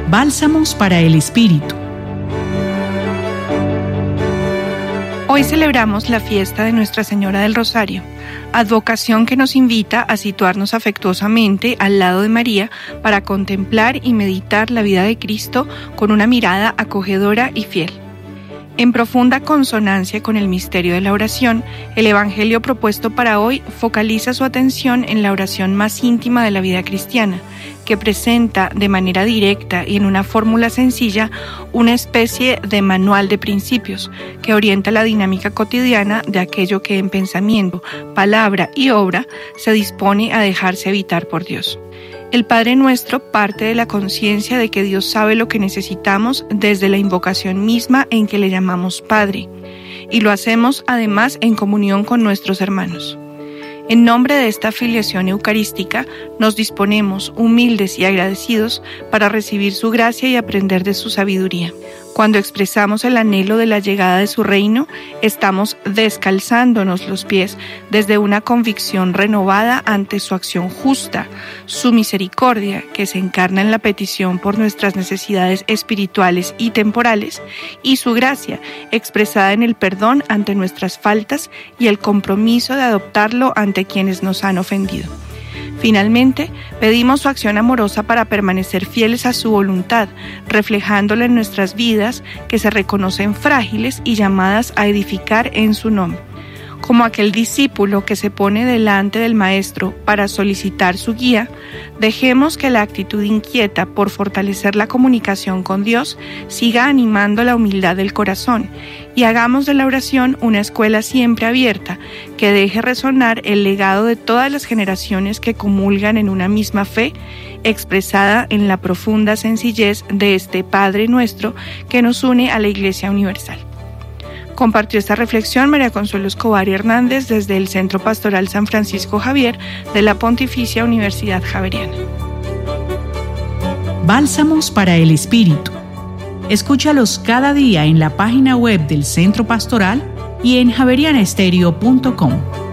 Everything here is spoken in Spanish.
Bálsamos para el Espíritu. Hoy celebramos la fiesta de Nuestra Señora del Rosario, advocación que nos invita a situarnos afectuosamente al lado de María para contemplar y meditar la vida de Cristo con una mirada acogedora y fiel. En profunda consonancia con el misterio de la oración, el Evangelio propuesto para hoy focaliza su atención en la oración más íntima de la vida cristiana, que presenta de manera directa y en una fórmula sencilla una especie de manual de principios que orienta la dinámica cotidiana de aquello que en pensamiento, palabra y obra se dispone a dejarse habitar por Dios. El Padre Nuestro parte de la conciencia de que Dios sabe lo que necesitamos desde la invocación misma en que le llamamos Padre, y lo hacemos además en comunión con nuestros hermanos. En nombre de esta filiación eucarística, nos disponemos, humildes y agradecidos, para recibir su gracia y aprender de su sabiduría. Cuando expresamos el anhelo de la llegada de su reino, estamos descalzándonos los pies desde una convicción renovada ante su acción justa, su misericordia, que se encarna en la petición por nuestras necesidades espirituales y temporales, y su gracia, expresada en el perdón ante nuestras faltas y el compromiso de adoptarlo ante quienes nos han ofendido. Finalmente, pedimos su acción amorosa para permanecer fieles a su voluntad, reflejándola en nuestras vidas que se reconocen frágiles y llamadas a edificar en su nombre. Como aquel discípulo que se pone delante del Maestro para solicitar su guía, dejemos que la actitud inquieta por fortalecer la comunicación con Dios siga animando la humildad del corazón y hagamos de la oración una escuela siempre abierta que deje resonar el legado de todas las generaciones que comulgan en una misma fe, expresada en la profunda sencillez de este Padre Nuestro que nos une a la Iglesia Universal. Compartió esta reflexión María Consuelo Escobar Hernández desde el Centro Pastoral San Francisco Javier de la Pontificia Universidad Javeriana. Bálsamos para el Espíritu. Escúchalos cada día en la página web del Centro Pastoral y en javerianaestereo.com.